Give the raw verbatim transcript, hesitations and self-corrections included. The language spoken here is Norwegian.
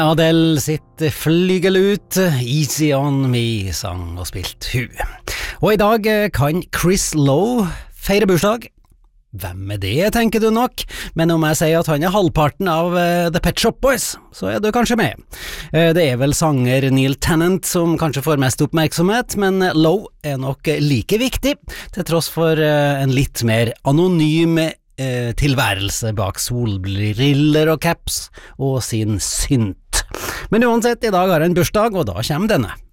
Adele sitt flygel ut, Easy on me, sang og spilt hu. Og i dag kan Chris Lowe feire bursdag. Hvem er det, tenker du nok, men om jeg sier at han er halvparten av uh, The Pet Shop Boys, så er du kanskje med. Uh, det er vel sanger Neil Tennant som kanskje får mest oppmerksomhet, men Lowe er nok like viktig, til tross for uh, en litt mer anonym uh, tilværelse bak solbriller og caps og sin synt. Men uansett, i dag har han bursdag, og da kommer denne.